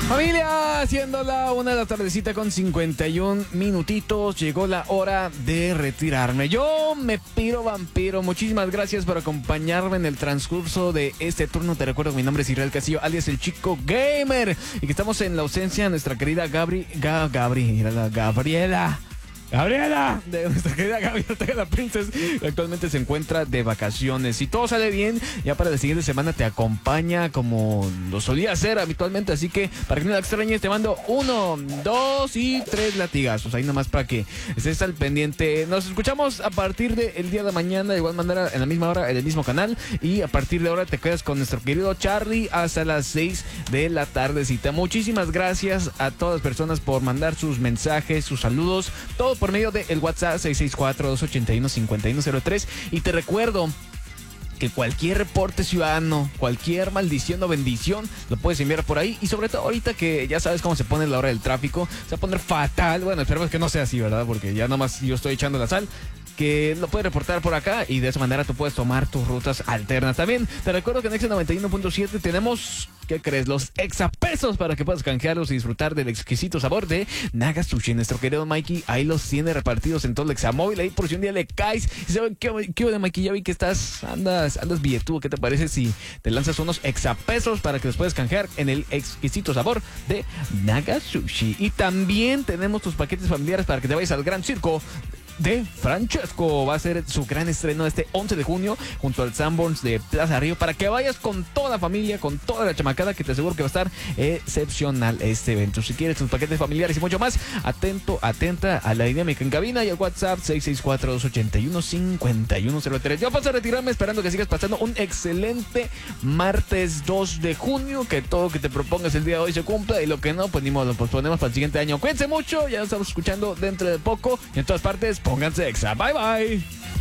Familia, siendo la 1 de la tardecita con 51 minutitos, llegó la hora de retirarme. Yo me piro vampiro. Muchísimas gracias por acompañarme en el transcurso de este turno. Te recuerdo que mi nombre es Israel Castillo, alias el Chico Gamer, y que estamos en la ausencia de nuestra querida Gabriela, de nuestra querida Gaby Ortega, la Princess, que actualmente se encuentra de vacaciones. Si todo sale bien, ya para la siguiente semana te acompaña como lo solía hacer habitualmente. Así que para que no la extrañes, te mando 1, 2 y 3 latigazos. Ahí nomás para que estés al pendiente. Nos escuchamos a partir del día de mañana, de igual manera, en la misma hora, en el mismo canal. Y a partir de ahora te quedas con nuestro querido Charlie hasta las 6 de la tardecita. Muchísimas gracias a todas las personas por mandar sus mensajes, sus saludos, todo por medio del WhatsApp 664-281-5103. Y te recuerdo que cualquier reporte ciudadano, cualquier maldición o bendición, lo puedes enviar por ahí. Y sobre todo ahorita que ya sabes cómo se pone la hora del tráfico, se va a poner fatal. Bueno, esperemos que no sea así, ¿verdad? Porque ya nomás yo estoy echando la sal. Que lo puedes reportar por acá y de esa manera tú puedes tomar tus rutas alternas. También te recuerdo que en Exa 91.7 tenemos, ¿qué crees? Los exapesos para que puedas canjearlos y disfrutar del exquisito sabor de Naga Sushi. Nuestro querido Mikey ahí los tiene repartidos en todo el Examóvil. Ahí por si un día le caes y saben qué de Mikey, ya vi que andas billetudo. ¿Qué te parece si te lanzas unos exapesos para que los puedas canjear en el exquisito sabor de Naga Sushi? Y también tenemos tus paquetes familiares para que te vayas al gran circo de Francesco. Va a ser su gran estreno este 11 de junio junto al Sanborns de Plaza Río, para que vayas con toda la familia, con toda la chamacada, que te aseguro que va a estar excepcional este evento. Si quieres tus paquetes familiares y mucho más, atenta a la dinámica en cabina y al WhatsApp 664-281-5103. Yo paso a retirarme esperando que sigas pasando un excelente martes 2 de junio, que todo lo que te propongas el día de hoy se cumpla, y lo que no, pues ni modo, lo posponemos para el siguiente año. Cuídense mucho, ya nos estamos escuchando dentro de poco y en todas partes. Pónganse Exa. Bye bye.